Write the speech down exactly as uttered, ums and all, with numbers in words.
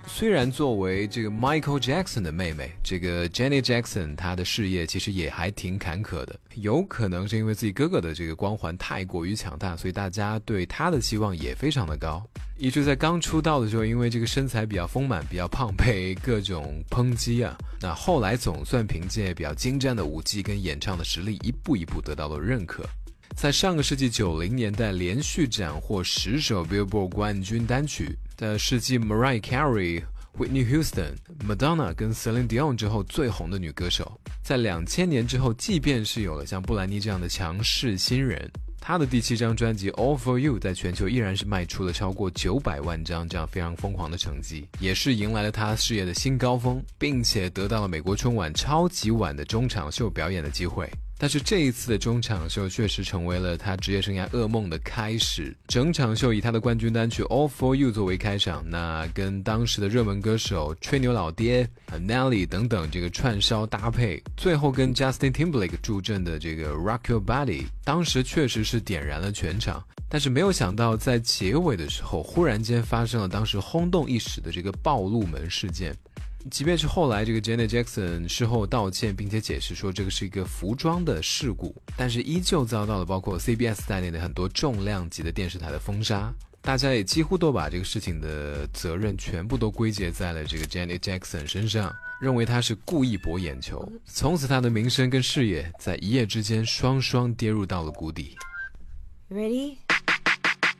虽然作为这个 Michael Jackson 的妹妹，这个 Janet Jackson 她的事业其实也还挺坎坷的，有可能是因为自己哥哥的这个光环太过于强大，所以大家对她的期望也非常的高，以致在刚出道的时候，因为这个身材比较丰满，比较胖，被各种抨击啊。那后来总算凭借比较精湛的舞技跟演唱的实力，一步一步得到了认可。在上个世纪九零年代连续斩获十首 Billboard 冠军单曲的是继 Mariah Carey、Whitney Houston、Madonna 跟 Celine Dion 之后最红的女歌手。在两千年之后，即便是有了像布兰妮这样的强势新人，她的第七张专辑 All For You 在全球依然是卖出了超过九百万张，这样非常疯狂的成绩，也是迎来了她事业的新高峰，并且得到了美国春晚超级晚的中场秀表演的机会。但是这一次的中场秀确实成为了他职业生涯噩梦的开始。整场秀以他的冠军单曲 All For You 作为开场，那跟当时的热门歌手吹牛老爹 Nelly 等等这个串烧搭配，最后跟 Justin Timberlake 助阵的这个 Rock Your Body， 当时确实是点燃了全场。但是没有想到在结尾的时候，忽然间发生了当时轰动一时的这个暴露门事件。即便是后来这个 Janet Jackson 事后道歉，并且解释说这个是一个服装的事故，但是依旧遭到了包括 C B S 在内的很多重量级的电视台的封杀。大家也几乎都把这个事情的责任全部都归结在了这个 Janet Jackson 身上，认为她是故意博眼球。从此她的名声跟事业在一夜之间双双跌入到了谷底。 Ready?